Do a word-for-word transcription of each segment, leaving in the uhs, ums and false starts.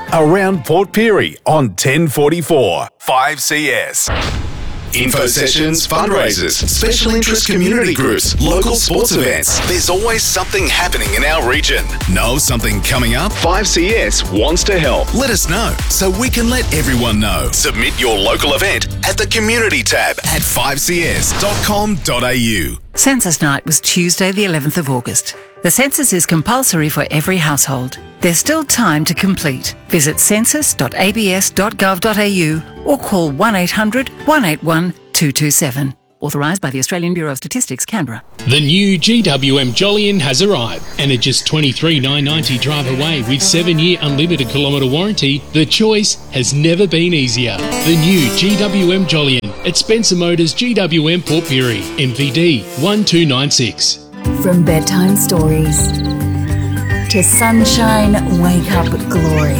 around Port Pirie on ten forty-four five C S. Info sessions, fundraisers, special interest community groups, local sports events. There's always something happening in our region. Know something coming up? five C S wants to help. Let us know so we can let everyone know. Submit your local event at the community tab at five c s dot com dot a u. Census night was Tuesday the eleventh of August. The census is compulsory for every household. There's still time to complete. Visit census dot a b s dot gov dot a u or call one eight hundred one eight one two two seven. Authorised by the Australian Bureau of Statistics, Canberra. The new G W M Jolyon has arrived, and at just twenty-three thousand nine hundred ninety drive away with seven-year unlimited kilometre warranty, the choice has never been easier. The new G W M Jolyon at Spencer Motors G W M Port Pirie, M V D one two nine six. From bedtime stories to sunshine wake-up glory,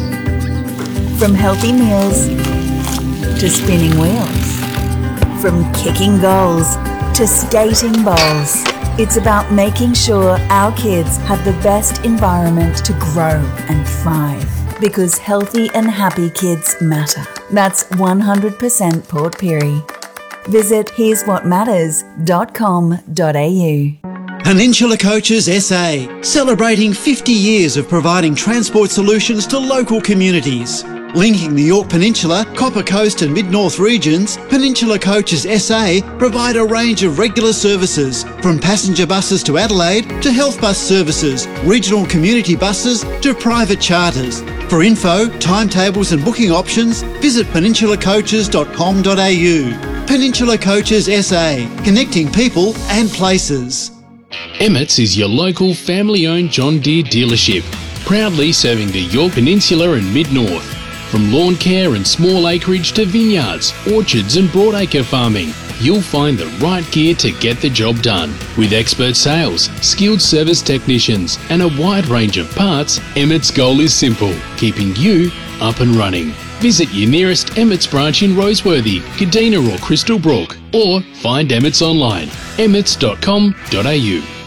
from healthy meals to spinning wheels, from kicking goals to skating bowls. It's about making sure our kids have the best environment to grow and thrive, because healthy and happy kids matter. That's one hundred percent Port Pirie. Visit here's what matters dot com dot a u. Peninsula Coaches S A, celebrating fifty years of providing transport solutions to local communities. Linking the Yorke Peninsula, Copper Coast and Mid-North regions, Peninsula Coaches S A provide a range of regular services, from passenger buses to Adelaide to health bus services, regional community buses to private charters. For info, timetables and booking options, visit peninsula coaches dot com dot a u. Peninsula Coaches S A, connecting people and places. Emmett's is your local family-owned John Deere dealership, proudly serving the Yorke Peninsula and Mid-North. From lawn care and small acreage to vineyards, orchards and broadacre farming, you'll find the right gear to get the job done. With expert sales, skilled service technicians and a wide range of parts, Emmett's goal is simple: keeping you up and running. Visit your nearest Emmett's branch in Roseworthy, Kadina or Crystal Brook, or find Emmett's online, emmets dot com dot a u.